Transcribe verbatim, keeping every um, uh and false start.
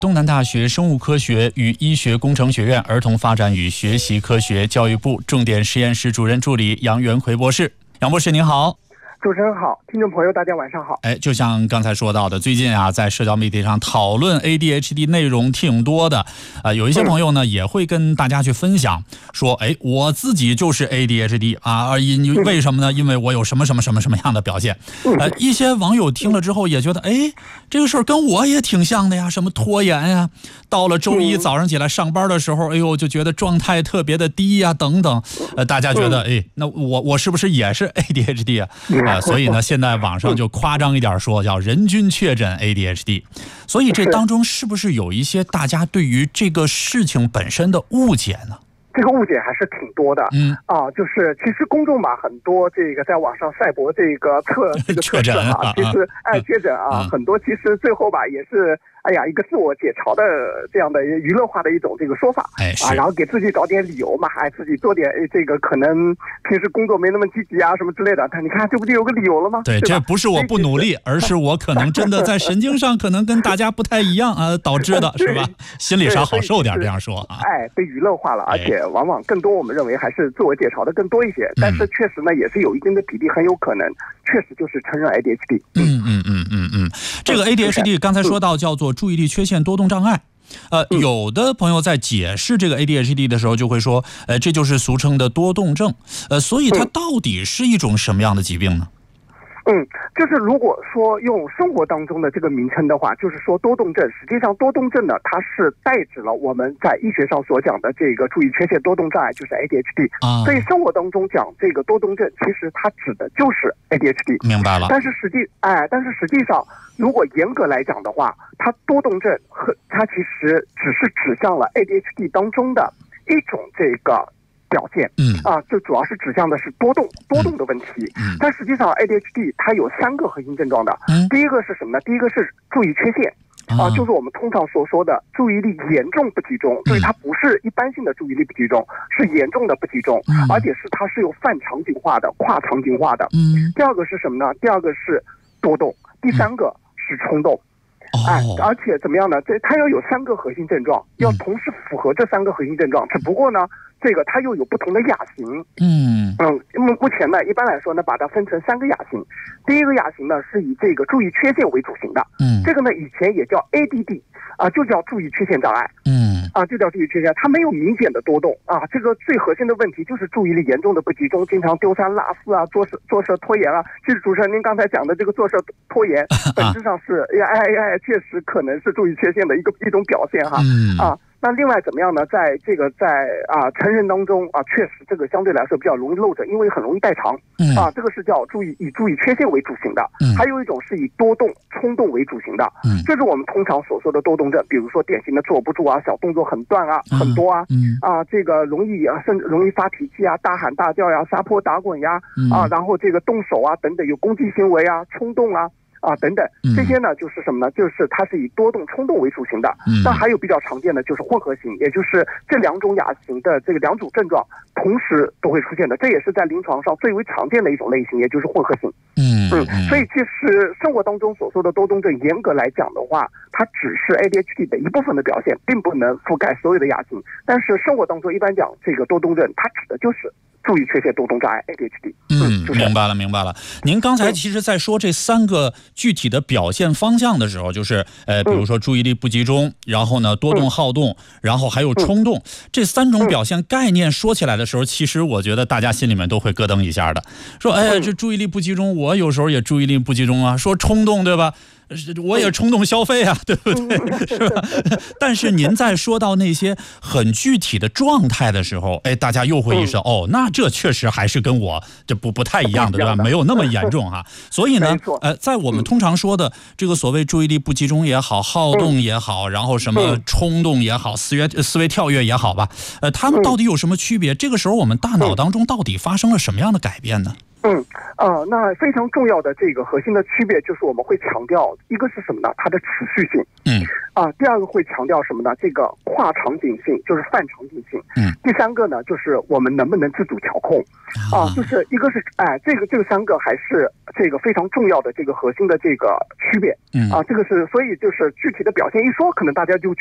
东南大学生物科学与医学工程学院儿童发展与学习科学教育部重点实验室主任助理杨元奎博士。杨博士您好。 主持人好，听众朋友大家晚上好。 哎，就像刚才说到的，最近啊，在社交媒体上讨论 A D H D 内容挺多的，呃，有一些朋友呢、嗯、也会跟大家去分享，说，哎，我自己就是 A D H D 啊，因为什么呢？因为我有什么什么什么什么样的表现。呃，一些网友听了之后也觉得，哎，这个事儿跟我也挺像的呀，什么拖延呀，到了周一早上起来上班的时候，哎呦，就觉得状态特别的低呀，等等。呃，大家觉得，哎，那我我是不是也是 A D H D 啊？呃，所以呢，现在网上就夸张一点说，叫人均确诊 A D H D。所以这当中是不是有一些大家对于这个事情本身的误解呢？ 这个误解还是挺多的，嗯啊，就是其实公众吧，很多这个在网上赛博这个测这个测试啊，其实哎确诊啊，很多其实最后吧也是哎呀一个自我解嘲的这样的娱乐化的一种这个说法， 哎啊，然后给自己找点理由嘛，哎自己做点这个可能平时工作没那么积极啊什么之类的，但你看这不就有个理由了吗？ 对， 对这不是我不努力，而是我可能真的在神经上可能跟大家不太一样啊导致的，是吧？心理上好受点这样说啊， 哎被娱乐化了，而且。往往更多我们认为还是自我解嘲的更多一些，但是确实呢也是有一定的比例，很有可能确实就是承认 A D H D。 嗯嗯嗯嗯嗯，这个 A D H D 刚才说到叫做注意力缺陷多动障碍，呃，有的朋友在解释这个 A D H D 的时候就会说，呃，这就是俗称的多动症，呃，所以它到底是一种什么样的疾病呢？ 嗯，就是如果说用生活当中的这个名称的话，就是说多动症。实际上多动症呢，它是代指了我们在医学上所讲的这个注意缺陷多动障碍，就是 A D H D。啊，所以生活当中讲这个多动症，其实它指的就是 A D H D。 明白了。但是实际，哎，但是实际上，如果严格来讲的话，它多动症和它其实只是指向了 A D H D 当中的一种这个。表现，嗯啊，就主要是指向的是多动多动的问题，嗯，但实际上 A D H D 它有三个核心症状的，嗯，第一个是什么呢？第一个是注意缺陷，啊，就是我们通常所说的注意力严重不集中，所以它不是一般性的注意力不集中，是严重的不集中，而且是它是有泛场景化的、跨场景化的，嗯，第二个是什么呢？第二个是多动，第三个是冲动。哎，而且怎么样呢？这它要有三个核心症状，要同时符合这三个核心症状。只不过呢，这个它又有不同的亚型。嗯嗯，目目前呢，一般来说呢，把它分成三个亚型。第一个亚型呢，是以这个注意缺陷为主型的。嗯，这个呢，以前也叫 A D D 啊，就叫注意缺陷障碍。嗯，啊，就叫注意缺陷，它没有明显的多动啊。这个最核心的问题就是注意力严重的不集中，经常丢三落四啊，做事做事拖延啊。其实主持人您刚才讲的这个做事拖延，本质上是哎哎哎。确实可能是注意缺陷的一个一种表现哈，嗯啊，那另外怎么样呢？在这个在啊成人当中啊，确实这个相对来说比较容易漏诊，因为很容易代偿，嗯啊，这个是叫注意以注意缺陷为主型的，嗯，还有一种是以多动冲动为主型的，嗯，这是我们通常所说的多动症，比如说典型的坐不住啊，小动作很断啊，嗯、很多啊，嗯啊，这个容易啊，甚至容易发脾气啊，大喊大叫呀，撒泼打滚呀，嗯、啊，然后这个动手啊等等，有攻击行为啊，冲动啊。啊，等等，这些呢就是什么呢？就是它是以多动冲动为主型的。嗯，那还有比较常见的就是混合型，也就是这两种亚型的这个两组症状同时都会出现的，这也是在临床上最为常见的一种类型，也就是混合型。嗯嗯，所以其实生活当中所说的多动症，严格来讲的话，它只是 A D H D 的一部分的表现，并不能覆盖所有的亚型。但是生活当中一般讲这个多动症，它指的就是注意缺陷多动障碍 A D H D。 嗯，明白了，明白了。您刚才其实在说这三个具体的表现方向的时候，就是呃，比如说注意力不集中，然后呢多动好动，然后还有冲动，这三种表现概念说起来的时候，其实我觉得大家心里面都会咯噔一下的。说，哎呀，这注意力不集中，我有时候也注意力不集中啊。说冲动，对吧？我也冲动消费啊，对不对？是吧？但是您在说到那些很具体的状态的时候，哎，大家又会意识到，哦，那这确实还是跟我这不不太一样的，对吧？没有那么严重哈。所以呢，呃，在我们通常说的这个所谓注意力不集中也好，好动也好，然后什么冲动也好，思维思维跳跃也好吧，呃，他们到底有什么区别？这个时候我们大脑当中到底发生了什么样的改变呢？ 嗯，呃，那非常重要的这个核心的区别就是我们会强调一个是什么呢？它的持续性， 嗯， 啊，第二个会强调什么呢？这个跨场景性，就是泛场景性， 嗯， 第三个呢，就是我们能不能自主调控，啊，就是一个是哎，这个这个三个还是这个非常重要的这个核心的这个区别， 嗯， 啊，这个是所以就是具体的表现一说，可能大家就。